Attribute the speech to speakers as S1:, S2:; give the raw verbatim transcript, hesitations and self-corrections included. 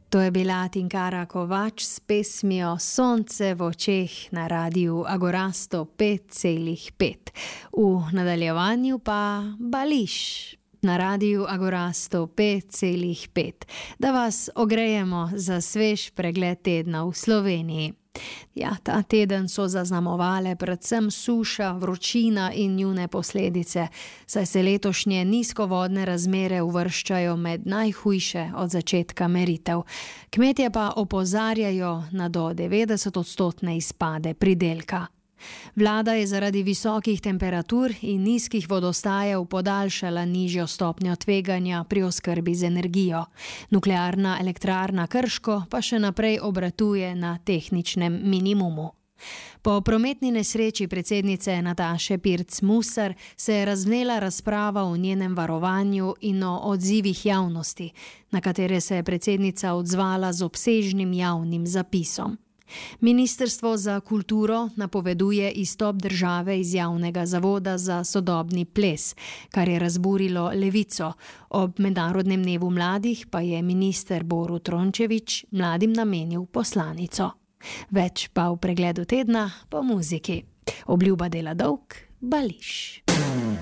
S1: To je bila Tinkara Kovač s pesmijo Sonce v očeh na radiju Agora sto pet celih pet. V nadaljevanju pa Bališ na radiju Agora sto pet celih pet, da vas ogrejemo za svež pregled tedna v Sloveniji. Ja, ta teden so zaznamovale predvsem suša, vročina in njune posledice, saj se letošnje nizkovodne razmere uvrščajo med najhujše od začetka meritev. Kmetje pa opozarjajo na do devetdeset odstotne izpade pridelka. Vlada je zaradi visokih temperatur in nizkih vodostajev podaljšala nižjo stopnjo tveganja pri oskrbi z energijo. Nuklearna elektrarna Krško pa še naprej obratuje na tehničnem minimumu. Po prometni nesreči predsednice Nataše Pirc Musar se je razvnela razprava o njenem varovanju in o odzivih javnosti, na katere se je predsednica odzvala z obsežnim javnim zapisom. Ministrstvo za kulturo napoveduje izstop države iz javnega zavoda za sodobni ples, kar je razburilo levico. Ob mednarodnem dnevu mladih pa je minister Borut Rončević mladim namenil poslanico. Več pa v pregledu tedna po muziki. Obljuba dela dolg, Bališ.